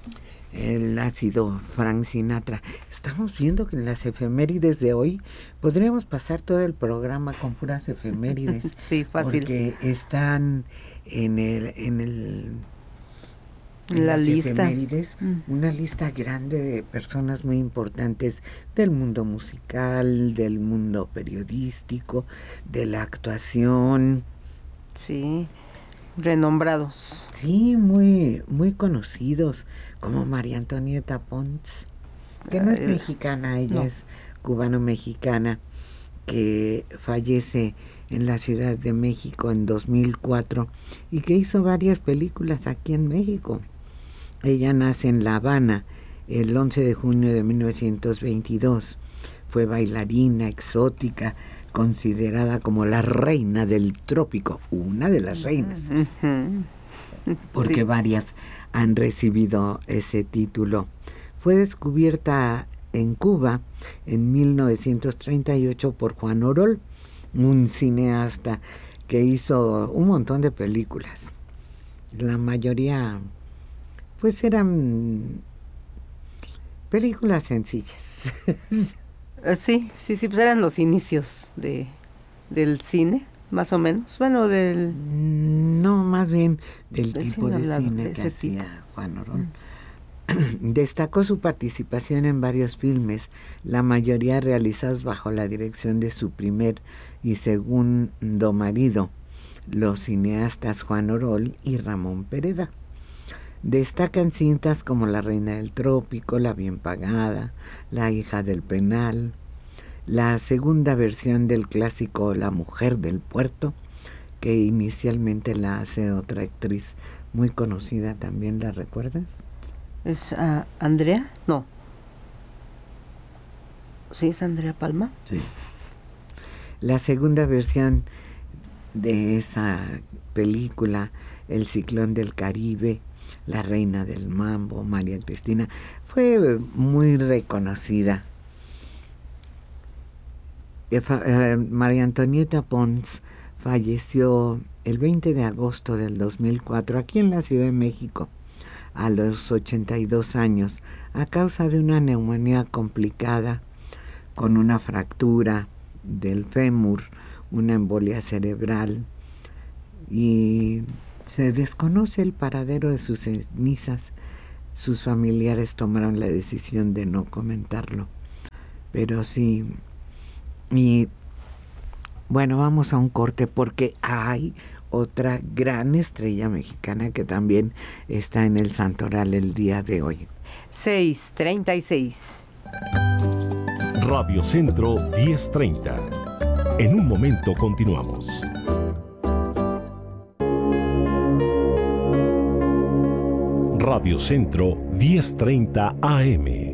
Él ha sido Frank Sinatra. Estamos viendo que en las efemérides de hoy podríamos pasar todo el programa con puras efemérides. Sí, fácil. Porque están en la las lista. Efemérides, una lista grande de personas muy importantes del mundo musical, del mundo periodístico, de la actuación. Sí, renombrados. Sí, muy, muy conocidos, como María Antonieta Pons, que no es mexicana, ella es cubano-mexicana, que fallece en la Ciudad de México en 2004 y que hizo varias películas aquí en México. Ella nace en La Habana el 11 de junio de 1922. Fue bailarina exótica, considerada como la reina del trópico, una de las reinas, porque sí, varias han recibido ese título. Fue descubierta en Cuba en 1938 por Juan Orol, un cineasta que hizo un montón de películas. La mayoría, pues, eran películas sencillas. Sí, pues eran los inicios del cine, más o menos. Bueno, no, más bien del tipo de cine que hacía Juan Orol. Destacó su participación en varios filmes, la mayoría realizados bajo la dirección de su primer y segundo marido, los cineastas Juan Orol y Ramón Pereda. Destacan cintas como La Reina del Trópico, La Bien Pagada, La Hija del Penal, la segunda versión del clásico La Mujer del Puerto, que inicialmente la hace otra actriz muy conocida también, ¿la recuerdas? ¿Es Andrea? No. ¿Sí es Andrea Palma? Sí. La segunda versión de esa película, El Ciclón del Caribe, La Reina del Mambo, María Cristina, fue muy reconocida. María Antonieta Pons falleció el 20 de agosto del 2004 aquí en la Ciudad de México, a los 82 años, a causa de una neumonía complicada, con una fractura del fémur, una embolia cerebral, y se desconoce el paradero de sus cenizas. Sus familiares tomaron la decisión de no comentarlo, pero sí. Y bueno, vamos a un corte porque hay otra gran estrella mexicana que también está en el Santoral el día de hoy. 6:36. Radio Centro 1030. En un momento continuamos. Radio Centro 1030 AM.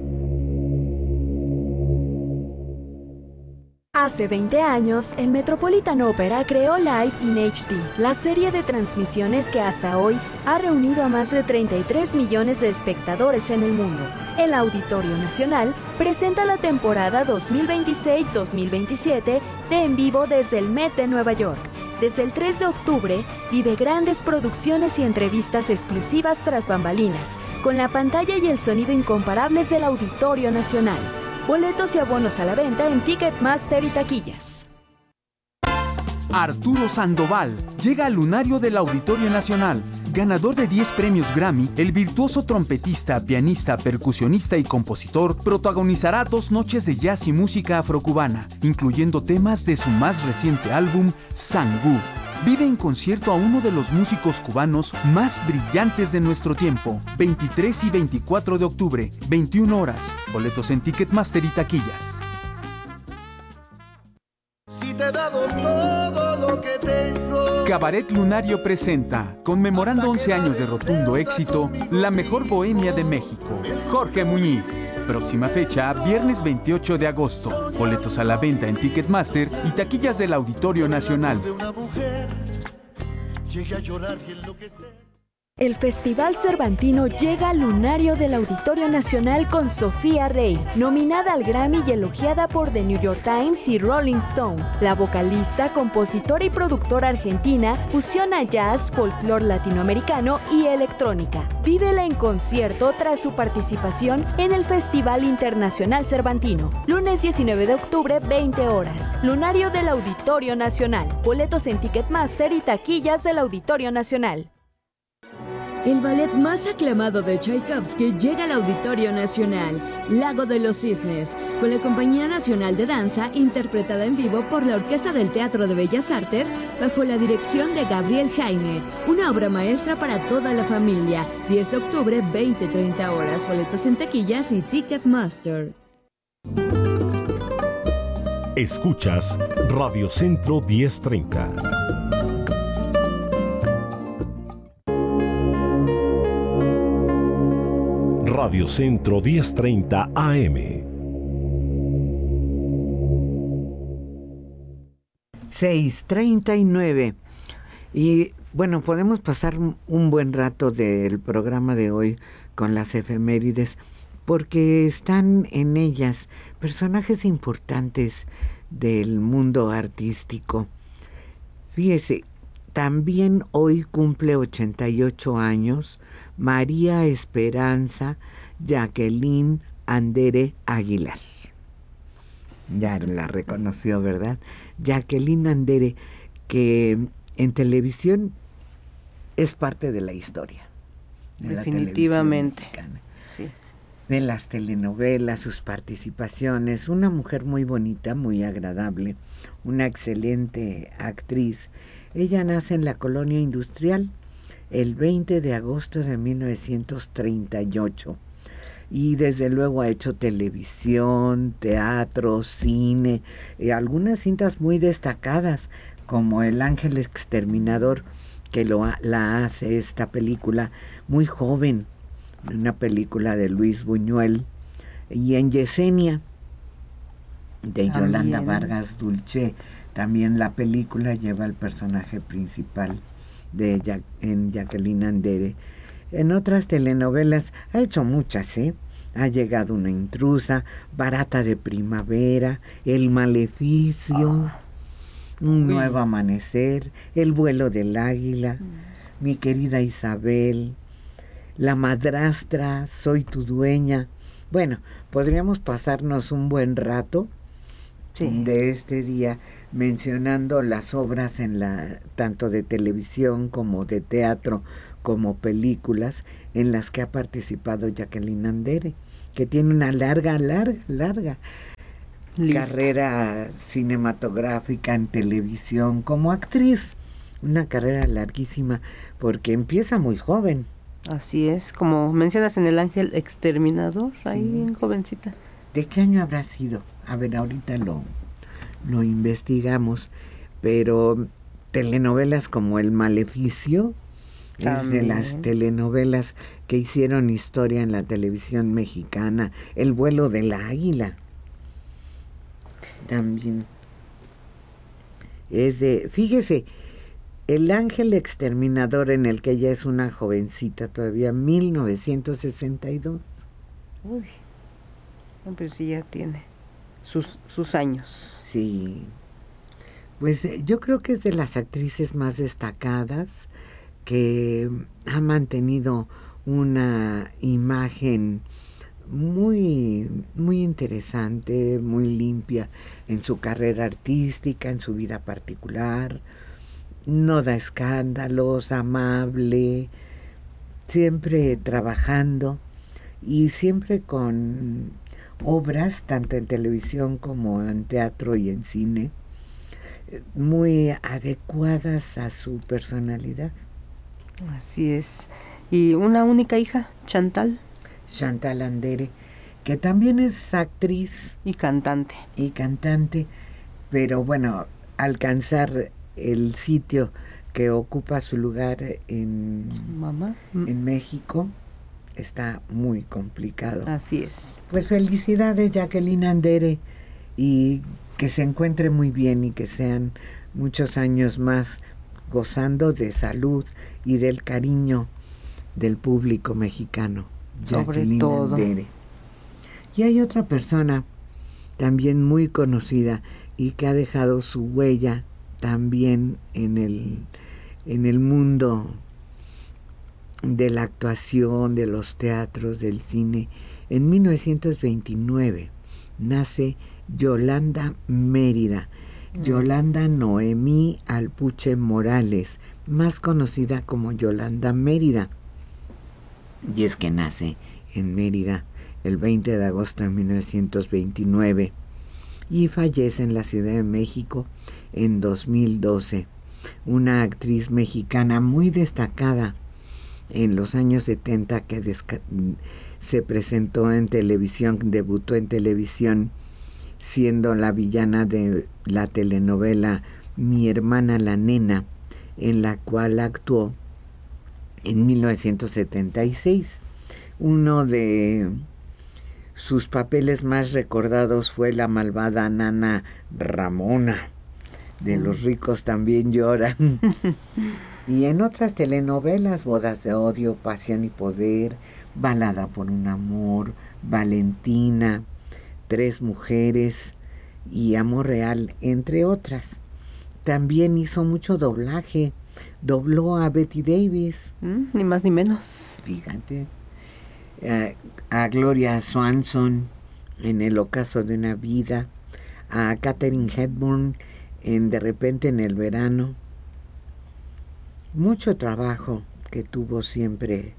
Hace 20 años, el Metropolitan Opera creó Live in HD, la serie de transmisiones que hasta hoy ha reunido a más de 33 millones de espectadores en el mundo. El Auditorio Nacional presenta la temporada 2026-2027 de En Vivo desde el Met de Nueva York. Desde el 3 de octubre, vive grandes producciones y entrevistas exclusivas tras bambalinas, con la pantalla y el sonido incomparables del Auditorio Nacional. Boletos y abonos a la venta en Ticketmaster y taquillas. Arturo Sandoval llega al lunario del Auditorio Nacional. Ganador de 10 premios Grammy, el virtuoso trompetista, pianista, percusionista y compositor protagonizará 2 noches de jazz y música afrocubana, incluyendo temas de su más reciente álbum, Sangú. Vive en concierto a uno de los músicos cubanos más brillantes de nuestro tiempo. 23 y 24 de octubre, 21 horas. Boletos en Ticketmaster y taquillas. Si te he dado todo lo que tengo. Cabaret Lunario presenta, conmemorando 11 años de rotundo éxito, la mejor bohemia de México. Jorge Muñiz. Próxima fecha, viernes 28 de agosto. Boletos a la venta en Ticketmaster y taquillas del Auditorio Nacional. Llegué a llorar y enloquecer. El Festival Cervantino llega al lunario del Auditorio Nacional con Sofía Rey, nominada al Grammy y elogiada por The New York Times y Rolling Stone. La vocalista, compositora y productora argentina fusiona jazz, folclore latinoamericano y electrónica. Vívela en concierto tras su participación en el Festival Internacional Cervantino. Lunes 19 de octubre, 20 horas. Lunario del Auditorio Nacional. Boletos en Ticketmaster y taquillas del Auditorio Nacional. El ballet más aclamado de Tchaikovsky llega al Auditorio Nacional, Lago de los Cisnes, con la Compañía Nacional de Danza, interpretada en vivo por la Orquesta del Teatro de Bellas Artes, bajo la dirección de Gabriel Heine. Una obra maestra para toda la familia. 10 de octubre, 20-30 horas. Boletos en taquillas y Ticketmaster. Escuchas Radio Centro 1030. Radio Centro 1030 AM. 6:39. Y bueno, podemos pasar un buen rato del programa de hoy con las efemérides, porque están en ellas personajes importantes del mundo artístico. Fíjese, también hoy cumple 88 años María Esperanza Jacqueline Andere Aguilar. Ya la reconoció, ¿verdad? Jacqueline Andere, que en televisión es parte de la historia. De definitivamente. La televisión mexicana. Sí. De las telenovelas, sus participaciones, una mujer muy bonita, muy agradable, una excelente actriz. Ella nace en la colonia industrial el 20 de agosto de 1938 y desde luego ha hecho televisión, teatro, cine, algunas cintas muy destacadas como El Ángel Exterminador, que la hace esta película muy joven, una película de Luis Buñuel, y en Yesenia de Yolanda Vargas Dulce, también la película lleva el personaje principal en Jacqueline Andere. En otras telenovelas ha hecho muchas, Ha llegado una intrusa, Barata de primavera, El maleficio, Un nuevo amanecer, El vuelo del águila, Mi querida Isabel, La madrastra, Soy tu dueña. Bueno, podríamos pasarnos un buen rato de este día mencionando las obras tanto de televisión como de teatro como películas en las que ha participado Jacqueline Andere, que tiene una larga carrera cinematográfica en televisión como actriz, una carrera larguísima porque empieza muy joven. Así es, como mencionas en El Ángel Exterminador, ahí bien jovencita. ¿De qué año habrá sido? A ver, ahorita lo investigamos, pero telenovelas como El Maleficio es de las telenovelas que hicieron historia en la televisión mexicana. El vuelo del águila también es de, fíjese, El Ángel Exterminador, en el que ella es una jovencita todavía, 1962. Uy, pero sí ya tiene sus años. Sí, pues yo creo que es de las actrices más destacadas, que ha mantenido una imagen muy interesante, muy limpia en su carrera artística, en su vida particular. No da escándalos, amable, siempre trabajando y siempre con obras, tanto en televisión como en teatro y en cine, muy adecuadas a su personalidad. Así es. Y una única hija, Chantal Andere, que también es actriz y cantante, pero bueno, alcanzar el sitio que ocupa su lugar en México está muy complicado. Así es. Pues felicidades, Jacqueline Andere, y que se encuentre muy bien y que sean muchos años más gozando de salud y del cariño del público mexicano, Sobre Jacqueline todo. Andere. Y hay otra persona también muy conocida y que ha dejado su huella también en el mundo de la actuación, de los teatros, del cine. En 1929 nace Yolanda Mérida, Yolanda Noemí Alpuche Morales, más conocida como Yolanda Mérida. Y es que nace en Mérida el 20 de agosto de 1929 y fallece en la Ciudad de México en 2012. Una actriz mexicana muy destacada en los años 70 que se presentó en televisión, debutó en televisión siendo la villana de la telenovela Mi hermana la nena, en la cual actuó en 1976. Uno de sus papeles más recordados fue la malvada nana Ramona, de Los ricos también lloran. Y en otras telenovelas, Bodas de odio, Pasión y poder, Balada por un amor, Valentina, Tres mujeres y Amor real, entre otras. También hizo mucho doblaje, dobló a Betty Davis. Ni más ni menos. Fíjate. A Gloria Swanson en El ocaso de una vida, a Katharine Hepburn en De repente en el verano. Mucho trabajo que tuvo siempre.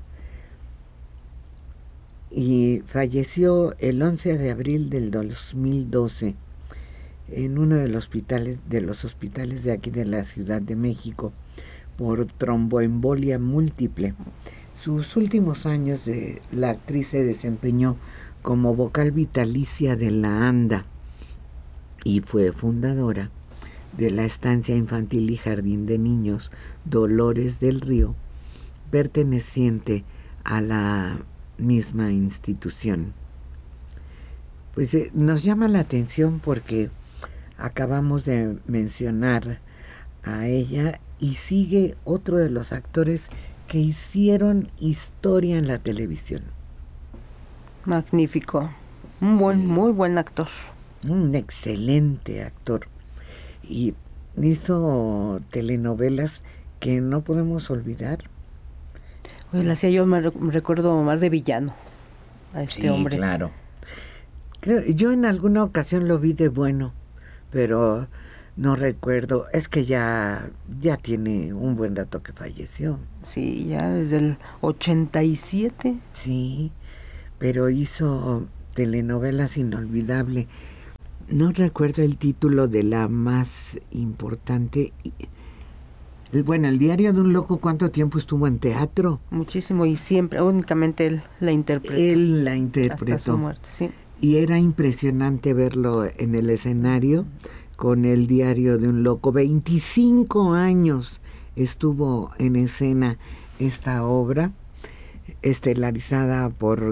Y falleció el 11 de abril del 2012 en uno de los hospitales de aquí de la Ciudad de México por tromboembolia múltiple. Sus últimos años la actriz se desempeñó como vocal vitalicia de la ANDA y fue fundadora de la Estancia Infantil y Jardín de Niños Dolores del Río, perteneciente a la misma institución. Pues nos llama la atención porque acabamos de mencionar a ella y sigue otro de los actores que hicieron historia en la televisión. Magnífico. Muy buen actor. Un excelente actor. Y hizo telenovelas que no podemos olvidar. Oye, la hacía yo, me recuerdo más de villano a este hombre. Claro. Yo en alguna ocasión lo vi de bueno, pero no recuerdo. Es que ya tiene un buen rato que falleció. Sí, ya desde el 87. Sí, pero hizo telenovelas inolvidables. No recuerdo el título de la más importante. Bueno, El diario de un loco, ¿cuánto tiempo estuvo en teatro? Muchísimo, y siempre, únicamente él la interpretó. Él la interpretó. Hasta su muerte, sí. Y era impresionante verlo en el escenario con El diario de un loco. 25 años estuvo en escena esta obra, estelarizada por